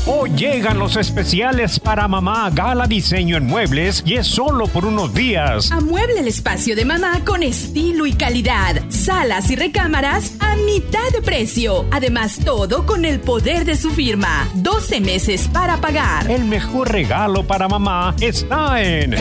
Hoy llegan los especiales para mamá Gala Diseño en Muebles y es solo por unos días. Amueble el espacio de mamá con estilo y calidad. Salas y recámaras a mitad de precio. Además, todo con el poder de su firma. 12 meses para pagar. El mejor regalo para mamá está en